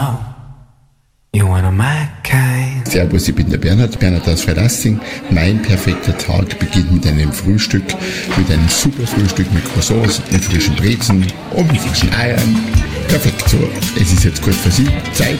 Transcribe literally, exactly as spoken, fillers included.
know you one of my kind. Servus, ich bin der Bernhard, Bernhard aus Freilassing. Mein perfekter Tag beginnt mit einem Frühstück, mit einem super Frühstück mit Croissants, mit frischen Brezen und mit frischen Eiern. Perfekt so. Es ist jetzt kurz vor sieben, Zeit